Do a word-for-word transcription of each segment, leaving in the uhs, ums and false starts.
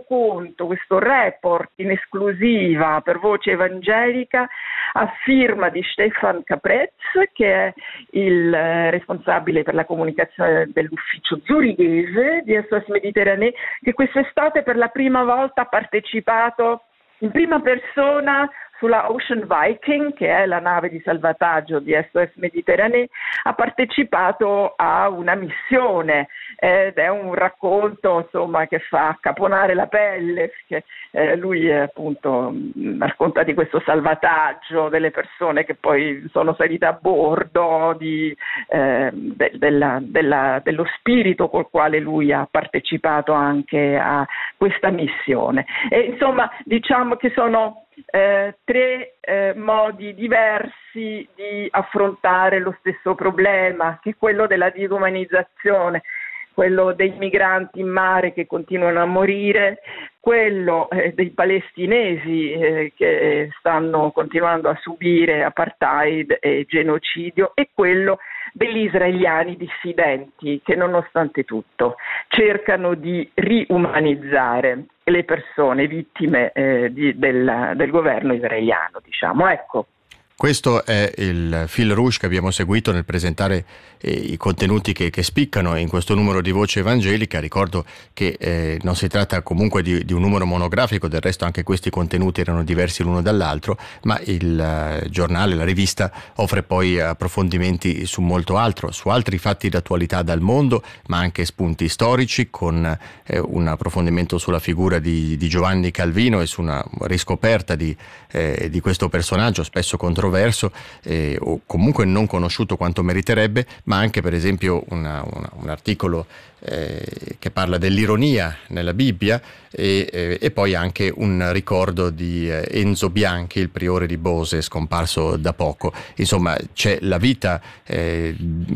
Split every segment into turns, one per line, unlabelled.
resoconto, questo report in esclusiva per Voce Evangelica a firma di Stefan Caprez, che è il eh, responsabile per la comunicazione dell'ufficio zurighese di S O S Mediterranee, che quest'estate per la prima volta ha partecipato in prima persona sulla Ocean Viking, che è la nave di salvataggio di S O S Mediterranee, ha partecipato a una missione ed è un racconto, insomma, che fa caponare la pelle, perché eh, lui eh, appunto mh, racconta di questo salvataggio delle persone che poi sono salite a bordo, di, eh, de- della, della, dello spirito col quale lui ha partecipato anche a questa missione. E insomma, diciamo che sono Eh, tre eh, modi diversi di affrontare lo stesso problema, che è quello della disumanizzazione, quello dei migranti in mare che continuano a morire, quello eh, dei palestinesi eh, che stanno continuando a subire apartheid e genocidio, e quello degli israeliani dissidenti che nonostante tutto cercano di riumanizzare le persone vittime eh, di, del, del governo israeliano, diciamo. Ecco.
Questo è il fil rouge che abbiamo seguito nel presentare eh, i contenuti che, che spiccano in questo numero di Voce Evangelica. Ricordo che eh, non si tratta comunque di, di un numero monografico, del resto anche questi contenuti erano diversi l'uno dall'altro, ma il eh, giornale, la rivista, offre poi approfondimenti su molto altro, su altri fatti d'attualità dal mondo, ma anche spunti storici, con eh, un approfondimento sulla figura di, di Giovanni Calvino e su una riscoperta di, eh, di questo personaggio spesso controverso, eh, o comunque non conosciuto quanto meriterebbe, ma anche per esempio una, una, un articolo eh, che parla dell'ironia nella Bibbia, e, eh, e poi anche un ricordo di eh, Enzo Bianchi, il priore di Bose, scomparso da poco. Insomma, c'è la vita eh,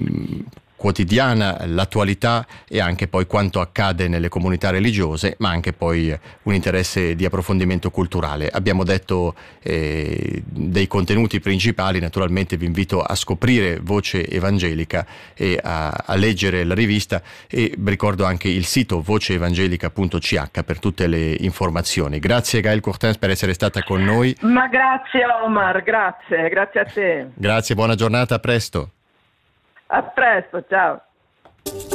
quotidiana, l'attualità e anche poi quanto accade nelle comunità religiose, ma anche poi un interesse di approfondimento culturale. Abbiamo detto eh, dei contenuti principali, naturalmente vi invito a scoprire Voce Evangelica e a, a leggere la rivista, e ricordo anche il sito voce evangelica punto c h per tutte le informazioni. Grazie Gaëlle Courtens per essere stata con noi.
Ma grazie Omar, grazie, grazie a te.
Grazie, buona giornata, a presto.
A presto, ciao.